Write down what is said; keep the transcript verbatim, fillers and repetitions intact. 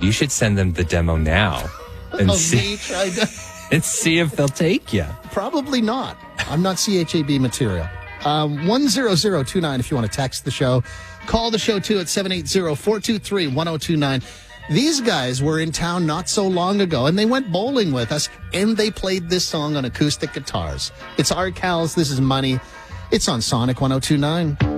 You should send them the demo now and Oh, see me trying to- and see if they'll take you. Probably not. I'm not C H A B material. Um, one zero zero two nine if you want to text the show. Call the show, too, at seven eight zero, four two three, one zero two nine. These guys were in town not so long ago, and they went bowling with us, and they played this song on acoustic guitars. It's Art Cal's This Is Money. It's on Sonic one oh two nine.